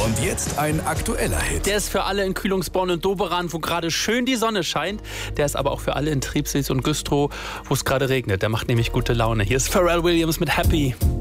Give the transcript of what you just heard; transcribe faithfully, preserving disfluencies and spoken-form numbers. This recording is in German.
Und jetzt ein aktueller Hit. Der ist für alle in Kühlungsborn und Doberan, wo gerade schön die Sonne scheint. Der ist aber auch für alle in Triebsees und Güstrow, wo es gerade regnet. Der macht nämlich gute Laune. Hier ist Pharrell Williams mit Happy.